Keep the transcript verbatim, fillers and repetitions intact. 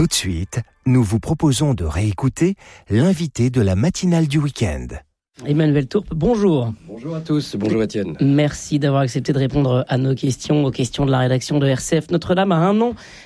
Tout de suite, nous vous proposons de réécouter l'invité de la matinale du week-end. Emmanuel Tourpe, bonjour. Bonjour à tous, bonjour Étienne. Merci d'avoir accepté de répondre à nos questions, aux questions de la rédaction de R C F. Notre-Dame a un an.